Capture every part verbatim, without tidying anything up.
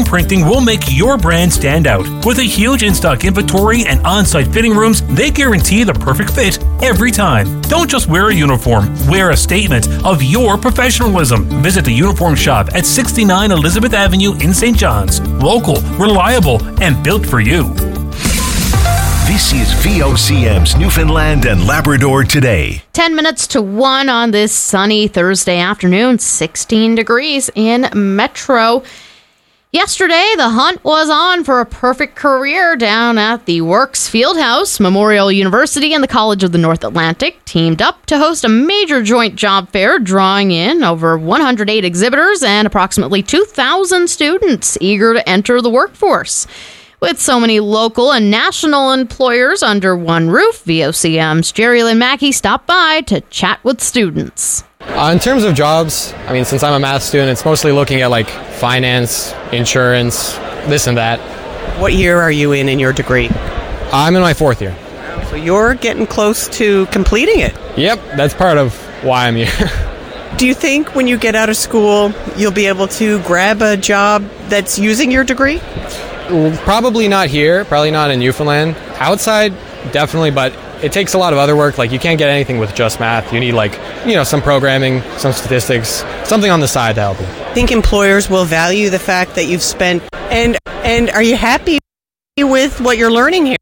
printing will make your brand stand out. With a huge in-stock inventory and on-site fitting rooms, they guarantee the perfect fit every time. Don't just wear a uniform, wear a statement of your professionalism. Visit the Uniform Shop at sixty-nine Elizabeth Avenue in Saint John's. Local, reliable, and built for you. This is V O C M's Newfoundland and Labrador Today. Ten minutes to one on this sunny Thursday afternoon, sixteen degrees in Metro. Yesterday, the hunt was on for a perfect career down at the Works Fieldhouse. Memorial University and the College of the North Atlantic teamed up to host a major joint job fair, drawing in over one hundred eight exhibitors and approximately two thousand students eager to enter the workforce. With so many local and national employers under one roof, V O C M's Jerry Lynn Mackey stopped by to chat with students. Uh, in terms of jobs, I mean, since I'm a math student, it's mostly looking at like finance, insurance, this and that. What year are you in in your degree? I'm in my fourth year. So you're getting close to completing it. Yep, that's part of why I'm here. Do you think when you get out of school, you'll be able to grab a job that's using your degree? Probably not here, probably not in Newfoundland. Outside, definitely, but it takes a lot of other work. Like, you can't get anything with just math. You need, like, you know, some programming, some statistics, something on the side to help you. Think employers will value the fact that you've spent, and and are you happy with what you're learning here?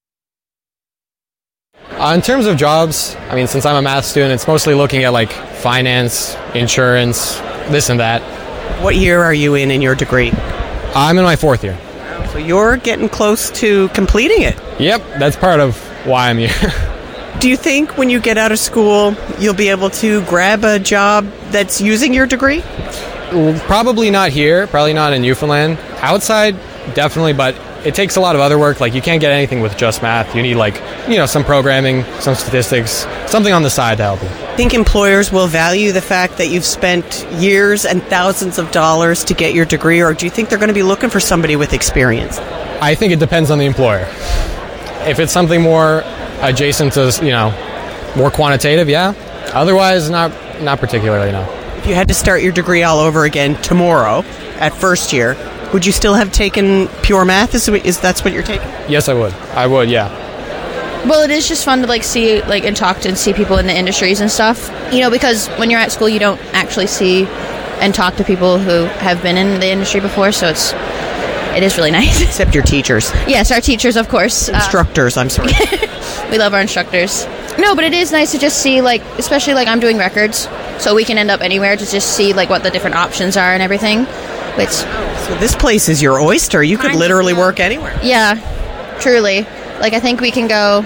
Uh, in terms of jobs, I mean, since I'm a math student, it's mostly looking at, like, finance, insurance, this and that. What year are you in in your degree? I'm in my fourth year. So you're getting close to completing it. Yep, that's part of why I'm here. Do you think when you get out of school, you'll be able to grab a job that's using your degree? Probably not here, probably not in Newfoundland. Outside, definitely, but it takes a lot of other work. Like, you can't get anything with just math. You need, like, you know, some programming, some statistics, something on the side to help you. Think employers will value the fact that you've spent years and thousands of dollars to get your degree, or do you think they're going to be looking for somebody with experience? I think it depends on the employer. If it's something more adjacent to, you know, more quantitative, yeah. Otherwise, not not particularly, no. If you had to start your degree all over again tomorrow at first year, would you still have taken pure math? Is, is that's what you're taking? Yes, I would. I would, yeah. Well, it is just fun to like see like and talk to and see people in the industries and stuff. You know, because when you're at school, you don't actually see and talk to people who have been in the industry before. So it's it is really nice. Except your teachers. Yes, our teachers, of course. Instructors. Uh, I'm sorry. We love our instructors. No, but it is nice to just see like, especially like I'm doing records, so we can end up anywhere to just see like what the different options are and everything. Which so this place is your oyster. You could literally work anywhere. Yeah, truly. Like, I think we can go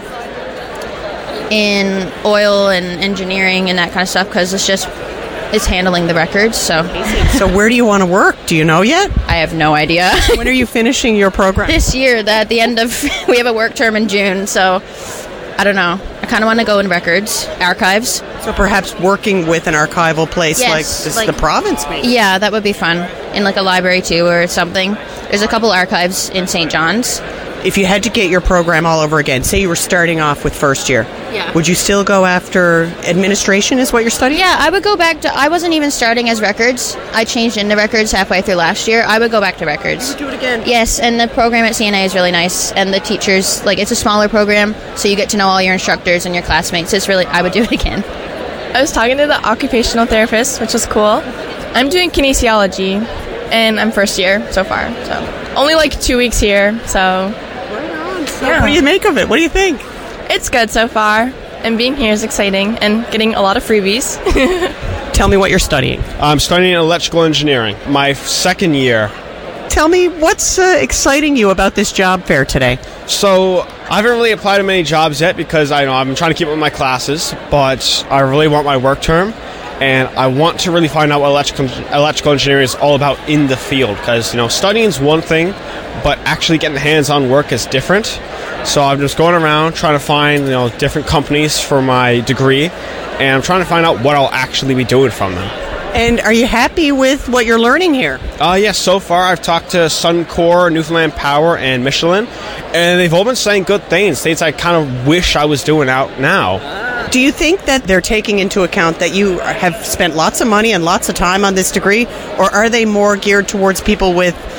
in oil and engineering and that kind of stuff because it's just, it's handling the records, so. So where do you want to work? Do you know yet? I have no idea. When are you finishing your program? This year, at the end of, we have a work term in June, so I don't know. I kind of want to go in records, archives. So perhaps working with an archival place yes, like this, like the province, maybe? Yeah, that would be fun. In like a library too or something. There's a couple archives in Saint John's. If you had to get your program all over again, say you were starting off with first year, yeah. would you still go after administration is what you're studying? Yeah, I would go back to, I wasn't even starting as records. I changed into records halfway through last year. I would go back to records. You would do it again? Yes, and the program at C N A is really nice. And the teachers, like, it's a smaller program, so you get to know all your instructors and your classmates. It's really, I would do it again. I was talking to the occupational therapist, which was cool. I'm doing kinesiology, and I'm first year so far. So only like two weeks here, so... So yeah. What do you make of it? What do you think? It's good so far, and being here is exciting, and getting a lot of freebies. Tell me what you're studying. I'm studying electrical engineering, my second year. Tell me what's uh, exciting you about this job fair today? So, I haven't really applied to many jobs yet because I know I'm trying to keep up with my classes, but I really want my work term, and I want to really find out what electrical, electrical engineering is all about in the field, because, you know, studying is one thing, but actually getting hands-on work is different. So I'm just going around trying to find, you know, different companies for my degree, and I'm trying to find out what I'll actually be doing from them. And are you happy with what you're learning here? Uh, yes, so far I've talked to Suncor, Newfoundland Power, and Michelin, and they've all been saying good things, things I kind of wish I was doing out now. Do you think that they're taking into account that you have spent lots of money and lots of time on this degree, or are they more geared towards people with